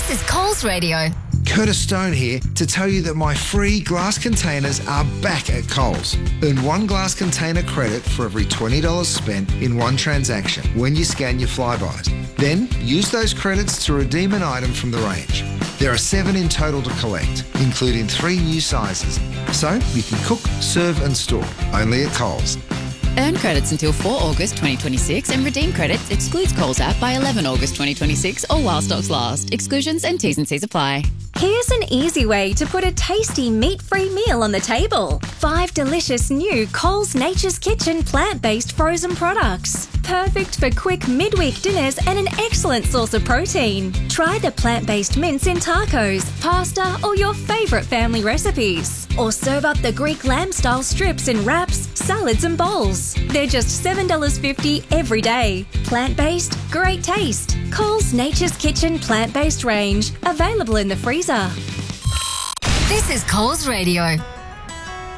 This is Coles Radio. Curtis Stone here to tell you that my free glass containers are back at Coles. Earn one glass container credit for every $20 spent in one transaction when you scan your Flybys. Then use those credits to redeem an item from the range. There are 7 in total to collect, including 3 new sizes. So you can cook, serve and store, only at Coles. Earn credits until 4 August 2026 and redeem credits excludes Coles app by 11 August 2026 or while stocks last. Exclusions and T's and C's apply. Here's an easy way to put a tasty meat-free meal on the table. 5 delicious new Coles Nature's Kitchen plant-based frozen products. Perfect for quick midweek dinners and an excellent source of protein. Try the plant-based mince in tacos, pasta or your favourite family recipes. Or serve up the Greek lamb-style strips in wraps, salads and bowls. They're just $7.50 every day. Plant-based, great taste. Coles Nature's Kitchen plant-based range. Available in the freezer. This is Coles Radio.